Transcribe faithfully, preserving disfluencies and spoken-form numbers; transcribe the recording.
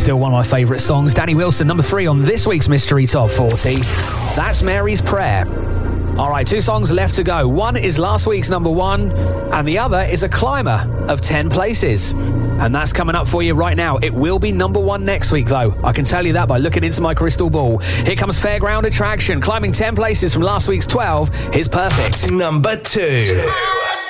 Still one of my favourite songs. Danny Wilson, number three on this week's Mystery Top forty. That's Mary's Prayer. All right, two songs left to go. One is last week's number one, and the other is a climber of ten places. And that's coming up for you right now. It will be number one next week, though. I can tell you that by looking into my crystal ball. Here comes Fairground Attraction, climbing ten places from last week's twelve. Here's Perfect. Number two.